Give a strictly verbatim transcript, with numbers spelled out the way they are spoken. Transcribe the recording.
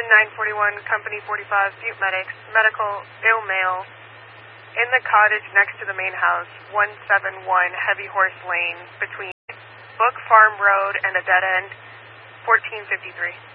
nine forty-one, Company forty-five, Butte Medics, medical, ill male, in the cottage next to the main house, one seventy-one Heavy Horse Lane, between Book Farm Road and a dead end, fourteen fifty-three.